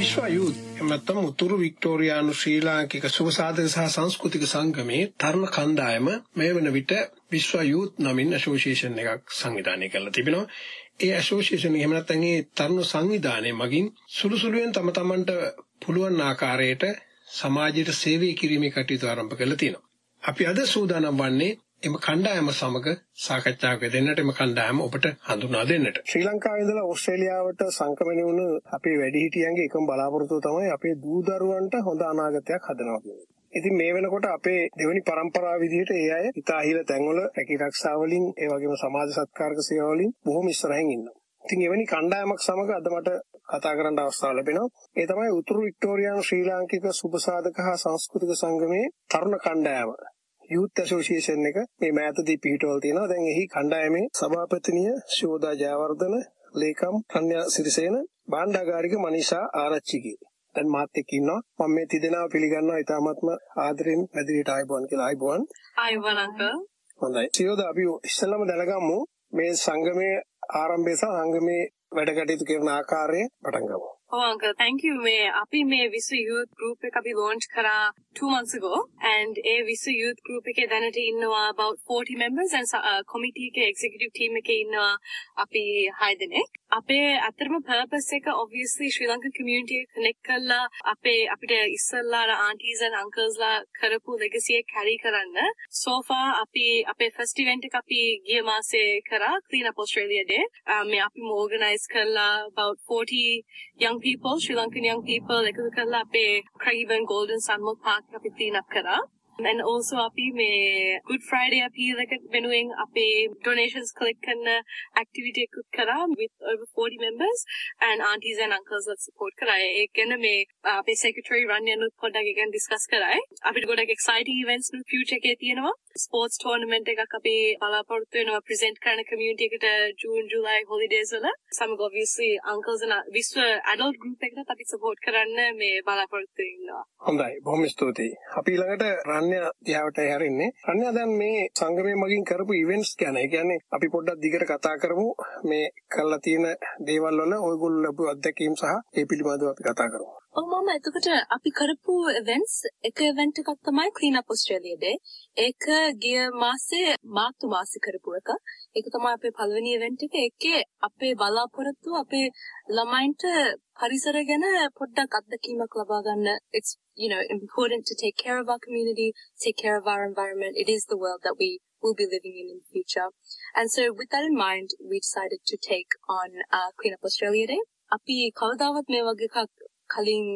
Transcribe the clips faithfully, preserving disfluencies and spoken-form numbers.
විශ්ව යුත් එමෙතන උතුරු වික්ටෝරියානු ශ්‍රී ලාංකික සුබසාධක සහ සංස්කෘතික සංගමේ තරුණ කණ්ඩායම මේ වන විට විශ්ව යුත් නමින් ඇසෝසියේෂන් එකක් සංවිධානය කරලා තිබෙනවා. ඒ ඇසෝසියේෂන් එක එහෙම නැත්නම් ඒ තරුණ සංවිධානය මගින් සුළු සුළුෙන් තම තමන්ට පුළුවන් ආකාරයට සමාජයට සේවය කිරීමේ කටයුතු ආරම්භ කරලා තියෙනවා. අපි අද සූදානම් වන්නේ එම කණ්ඩායම සමග සාකච්ඡාවක් දෙන්නට එම කණ්ඩායම ඔබට හඳුනා දෙන්නට. ශ්‍රී ලංකාවේ ඉඳලා ඕස්ට්‍රේලියාවට සංක්‍රමණය වුණු අපේ වැඩිහිටියන්ගේ එකම බලාපොරොත්තුව තමයි අපේ දූ දරුවන්ට හොඳ අනාගතයක් හදනවා කියන්නේ. ඉතින් මේ වෙනකොට අපේ දෙවෙනි පරම්පරාව විදිහට ඒ අය ඉතාහිල තැන්වල රැකී ආරක්ෂා වලින් ඒ වගේම සමාජ සත්කාරක සේවා වලින් බොහොම ඉස්සරහින් ඉන්නවා. ඉතින් එවැනි කණ්ඩායමක් සමග අද මට කතා කරන්න අවස්ථාව ලැබෙනවා. ඒ තමයි උතුරු වික්ටෝරියානු ශ්‍රී ලාංකික සුබසාධක හා සංස්කෘතික සංගමේ තරුණ කණ්ඩායම. Youth Association එක මේ මෑතදී පිහිටවල තියෙනවා. දැන් එහි කණ්ඩායමේ සභාපතිනිය ශෝදා ජයවර්ධන, ලේකම් රන්‍යා සිරිසේන, භාණ්ඩාගාරික මනීෂා ආරච්චිගේ. දැන් මාත් එක්ක ඉන්නවා. මම මේ තිදෙනාව පිළිගන්නවා ඉතාමත්ම ආදරෙන් මැදිරියට ආයිබෝන් කියලා. ආයිබෝන්. ආයිබෝන් අංකල්. හොඳයි. ශෝදා අපි ඉස්සෙල්ලාම දැනගමු මේ සංගමයේ ආරම්භය සහ සංගමේ වැඩ කටයුතු කරන ආකාරය පටන් ගමු. Oh uncle, thank you. May api may Viswa Youth Group එක අපි launch කරා two months ago, and A Viswa Youth Group එකේ දැනට ඉන්නවා about forty members and uh, committee එකේ executive team එකේ ඉන්නවා අපි හය දෙනෙක්. අපේ අතරම purpose එක obviously Sri Lankan community එක connect කරලා අපේ අපිට ඉස්සල්ලාලා aunties and uncles ලා කරපු legacy එක carry කරන්න. So far අපි අපේ first event එක අපි ගිය මාසේ කරා Clean Up Australia Day. මේ අපි organize කරලා about forty young people, Sri Lankan young people, එකතු කරලා අපේ Craigieburn Golden Sunmilk Park අපි clean up කරා. And also අපි මේ Good Friday අපි like වෙනුවෙන් අපේ donations collect කරන activity එකක් කරා with over forty members and aunties and uncles that support කරා. ඒ කියන්නේ මේ අපේ secretary රන්යන් උත් පොඩ්ඩක් ගැන discuss කරා. අපිට ගොඩක් exciting events නුත් future එකේ තියෙනවා. Sports tournament එකක් අපි බලාපොරොත්තු වෙනවා present කරන community එකට June July holidays වල. සමග obviously uncles and Vishwa adult group එකකට අපි support කරන්න මේ බලාපොරොත්තු වෙනවා. හොඳයි. බොහොම ස්තුතියි. අපි ළඟට රන්යා දිහාවට හැරෙන්නේ. රන්යා දැන් මේ සංගමයේ මගින් කරපු events ගැන. ඒ කියන්නේ අපි පොඩ්ඩක් දිගට කතා කරමු. මේ කරලා තියෙන දේවල් වල ඔයගොල්ලෝ ලැබු අත්දැකීම් සහ ඒ පිළිබඳව අපි කතා කරමු. ඔව් මම එතකොට අපි කරපු events එක event එකක් තමයි Clean Up Australia Day. ඒක ගිය මාසේ මාර්තු මාසේ කරපු එක. ඒක තමයි අපේ පළවෙනි event එක. ඒකේ අපේ බලාපොරොත්තු අපේ ළමයින්ට පරිසර ගැන පොඩ්ඩක් අත්දැකීමක් ලබා ගන්න. It's you know important to take care of our community, take care of our environment. It is the world that we will be living in in the future. And so with that in mind, we decided to take on uh, Clean Up Australia Day. අපි කවදාවත් මේ වගේ එකක් කලින්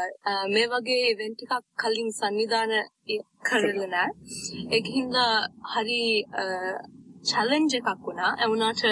මේ වගේ event එකක් කලින් සංවිධානය කරලා නැහැ. ඒකින්ද හරි challenge එකක් වුණා. ඒ වුණාට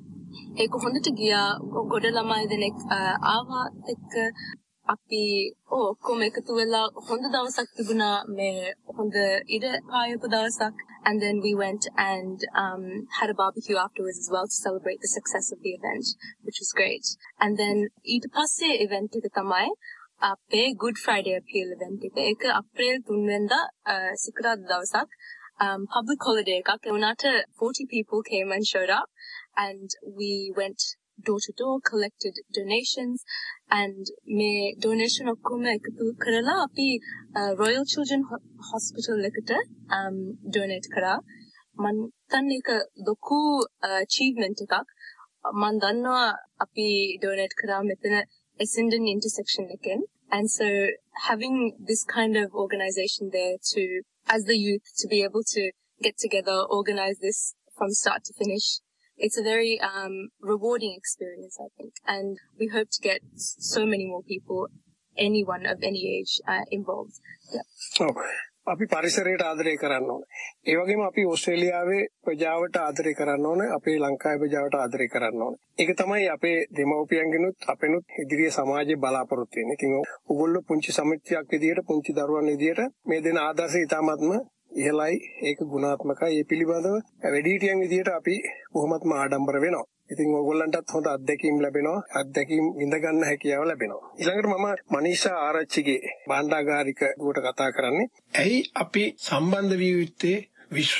ඒක හොඳට ගියා. ගොඩ ළමයි දෙනෙක් ආවා එක්ක අපි ඔක්කොම එකතු වෙලා හොඳ දවසක් තිබුණා. මේ හොඳ ඉර පායපු දවසක්. And then we went and um, had a barbecue afterwards as well to celebrate the success of the event, which was great. And then ඊට පස්සේ event එක තමයි අපේ Good Friday appeal event එක. ඒක අප්‍රේල් තුන් වෙනිදා සිකුරාදා දවසක් um, public holiday එකක්. ඒ වුණාට forty people came and showed up, and we went door to door, collected donations, and me donation ඔක්කොම එකතු කරලා අපි uh, Royal Children Hospital එකට um, donate කරා. මම හිතන්නේ ඒක ලොකු achievement එකක්. මම දන්නවා අපි donate කරා මෙතන Essendon intersection එකෙන්. And so having this kind of organization there to, as the youth, to be able to get together, organize this from start to finish, it's a very um, rewarding experience, I think. And we hope to get so many more people, anyone of any age, uh, involved. Yeah. Oh. අපි පරිසරයට ආදරය කරන්න ඕනේ. ඒ වගේම අපි ඕස්ට්‍රේලියාවේ ප්‍රජාවට ආදරය කරන්න ඕනේ. අපේ ලංකාවේ ප්‍රජාවට ආදරය කරන්න ඕනේ. ඒක තමයි අපේ දෙමව්පියන්ගෙනුත් අපෙනුත් ඉදිරියේ සමාජයේ බලාපොරොත්තු වෙන්නේ. ඉතින් ඔයගොල්ලෝ පුංචි සමිතියක් විදියට පුංචි දරුවන් විදියට මේ දෙන ආදර්ශය ඉතාමත්ම ඉහළයි. ඒක ගුණාත්මකයි. ඒ පිළිබඳව වැඩිහිටියන් විදියට අපි කොහොමත්ම ආඩම්බර වෙනවා. ඉතින් ඔයගොල්ලන්ටත් හොඳ අත්දැකීම් ලැබෙනවා. අත්දැකීම් විඳ ගන්න හැකියාව ලැබෙනවා. ඊළඟට මම මනීෂා ආරච්චිගේ භාණ්ඩාගාරික දුවට කතා කරන්නේ. ඇයි අපි සම්බන්ධ විය යුත්තේ විශ්ව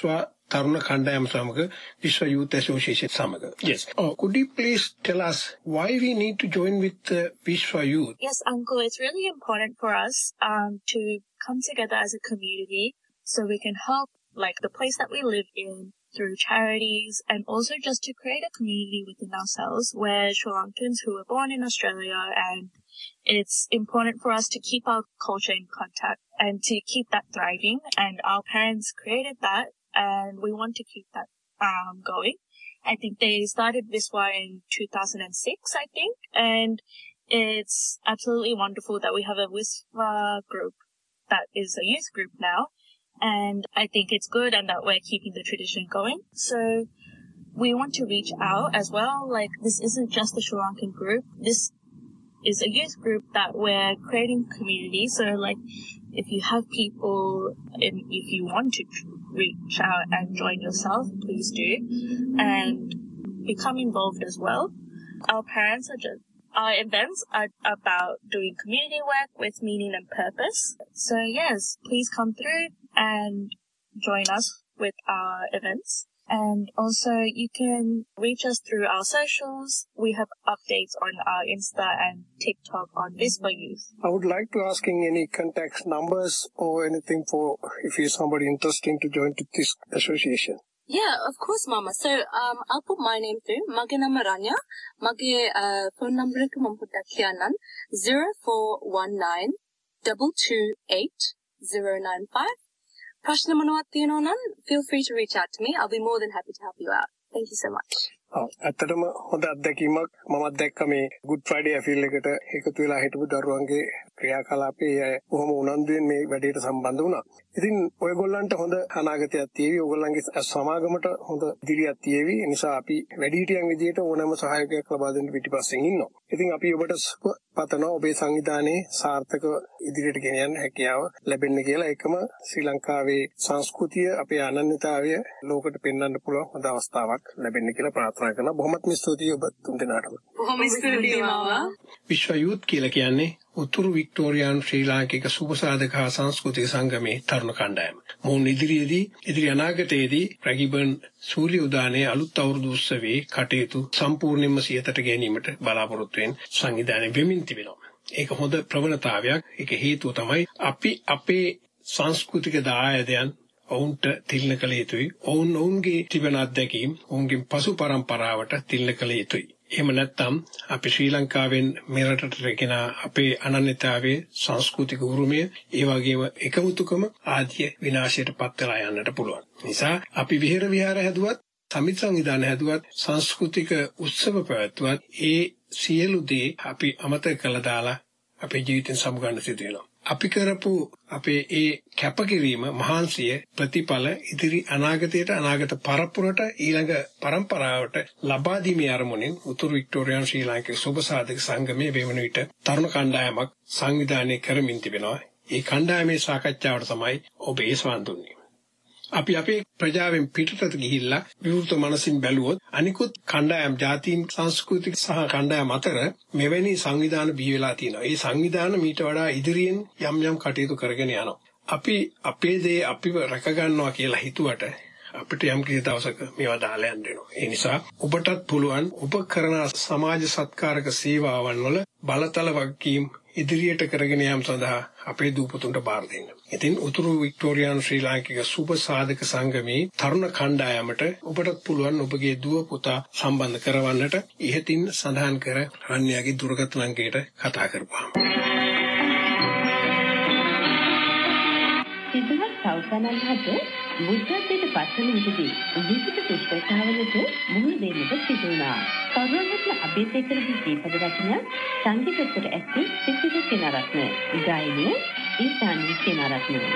තරුණ කණ්ඩායම සමග Vishwa Youth Association සමග. Yes. Oh, could you please tell us why we need to join with uh, Vishwa Youth? Yes, Uncle, it's really important for us um, to come together as a community so we can help like the place that we live in through charities and also just to create a community within ourselves where Sri Lankans who were born in Australia, and it's important for us to keep our culture in contact and to keep that thriving, and our parents created that and we want to keep that um, going. I think they started Viswa in two thousand six, I think, and it's absolutely wonderful that we have a Viswa group that is a youth group now. And I think it's good and that we're keeping the tradition going. So we want to reach out as well. Like, this isn't just the Sri Lankan group. This is a youth group that we're creating community. So, like, if you have people, and if you want to reach out and join yourself, please do. And become involved as well. Our parents are just, our events are about doing community work with meaning and purpose. So, yes, please come through and join us with our events. And also you can reach us through our socials. We have updates on our Insta and TikTok on Viswa Youth. I would like to asking any contact numbers or anything for if you're somebody interested to join to this association. Yeah, of course, Mama. So um, I'll put my name through. Mage nama Rania. Mage uh, phone number එක මම පොඩ්ඩක් කියන්නම්. zero four one nine two two eight zero nine five. ප්‍රශ්න මොනවද තියෙනවා නම් feel free to reach out to me. I'll be more than happy to help you out. Thank you so much. ඔව් ඇත්තටම හොඳ අත්දැකීමක් මමත් දැක්ක මේ Good Friday ඇෆීල් එකට එකතු වෙලා හිටපු දරුවන්ගේ ක්‍රියාකලාපයේ කොහොම උනන්දුවෙන් මේ වැඩේට සම්බන්ධ වුණා. ඉතින් ඔයගොල්ලන්ට හොඳ අනාගතයක් තියෙවි. ඔයගොල්ලන්ගේ සමාගමට හොඳ ඉදිරියක් තියෙවි. ඒ නිසා අපි වැඩිහිටියන් විදියට ඕනෑම සහායකයක් ලබා දෙන්න පිටිපස්සෙන් ඉන්නවා. ඉතින් අපි ඔබට පතනවා ඔබේ සංවිධානයේ සාර්ථක ඉදිරියට ගෙන යන්න හැකියාව ලැබෙන්න කියලා. ඒකම ශ්‍රී ලංකාවේ සංස්කෘතිය අපේ අනන්‍යතාවය ලෝකෙට පෙන්වන්න පුළුවන් හොඳ අවස්ථාවක් ලැබෙන්න කියලා ප්‍රාර්ථනා කරනවා. බොහොමත්ම ස්තුතියි ඔබ තුන්දෙනාටම. බොහොම ස්තුතියි මාමා. Vishwa Youth කියලා කියන්නේ උතුරු වික්ටෝරියානු ශ්‍රී ලාංකික සුබසාධක හා සංස්කෘතික සංගමේ තරුණ කණ්ඩායම. මොවුන් ඉදිරියේදී ඉදිරි අනාගතයේදී රැගිබන් සූලි උදානයේ අලුත් අවුරුදු උත්සවයේ කටයුතු සම්පූර්ණයෙන්ම සියයට ගැනීමට බලාපොරොත්තු වෙන සංවිධානය වෙමින් තිබෙනවා. ඒක හොඳ ප්‍රවණතාවයක්. ඒක හේතුව තමයි අපි අපේ සංස්කෘතික දායදයන් ඔවුන්ට තිලන කළ යුතුයි. ඔවුන් ඔවුන්ගේ තිබෙන අත්දැකීම් ඔවුන්ගේ පසු පරම්පරාවට තිලන කළ යුතුයි. එහෙම නැත්නම් අපි ශ්‍රී ලංකාවෙන් මෙරටට රැගෙන අපේ අනන්‍යතාවයේ සංස්කෘතික උරුමය ඒ වගේම එකමුතුකම ආදී විනාශයට පත් වෙලා යන්නට පුළුවන්. නිසා අපි විහෙර විහාර හැදුවත් සමිති සංවිධාන හැදුවත් සංස්කෘතික උත්සව පැවැත්වුවත් ඒ සියලු දේ අපි අමතක කළා දාලා අපේ ජීවිතෙන් සමුගන්න සිදු වෙනවා. අපි කරපු අපේ ඒ කැපකිරීම මහන්සිය ප්‍රතිඵල ඉදිරි අනාගතයට අනාගත පරපුරට ඊළඟ පරම්පරාවට ලබා දීමේ අරමුණෙන් උතුරු වික්ටෝරියානු ශ්‍රී ලාංකික සුබසාධක සංගමයේ වෙන විට තරුණ කණ්ඩායමක් සංවිධානය කරමින් තිබෙනවා. ඒ කණ්ඩායමේ සාකච්ඡාවට තමයි ඔබ ඒ සවන් දුන්නේ. අපි අපේ ප්‍රජාවෙන් පිටතට ගිහිල්ලා විවෘත මනසින් බැලුවොත් අනිකුත් කණ්ඩායම් ජාතීන් සංස්කෘතික සහ කණ්ඩායම් අතර මෙවැනි සංවිධාන බිහි වෙලා තියෙනවා. ඒ සංවිධාන මීට වඩා ඉදිරියෙන් යම් යම් කටයුතු කරගෙන යනවා. අපි අපේ දේ අපිව රැක ගන්නවා කියලා හිතුවට අපිට යම් කිසි දවසක මේවා දාලා යන්න වෙනවා. ඒ නිසා ඔබටත් පුළුවන් ඔබ කරන සමාජ සත්කාරක සේවාවන් වල බලතල වගකීම් ඉදිරියට කරගෙන යාම සඳහා අපේ දූපතුන්ට බාර දෙන්න. ඉතින් උතුරු වික්ටෝරියානු ශ්‍රී ලාංකික සුබ සාධක සංගමේ තරුණ කණ්ඩායමට ඔබටත් පුළුවන් ඔබගේ දුව පුතා සම්බන්ධ කරවන්නට ඉහතින් සඳහන් කර රන්යාගේ දුරකථන අංකයට කතා කරපුවාම. සිදුවත් සෞසනන් හද බුද්ධත්වයට පත්වන විටදී විවිධ දුෂ්කරතාවලට මුහුණ දෙන්නට සිදු වුණා. කරුණාරත්න අබේසේකරගේ දීපද රචන සංගීතතර ඇස්ති සිසිල සේනාරත්න ගායනය ඊසානි සේනාරත්න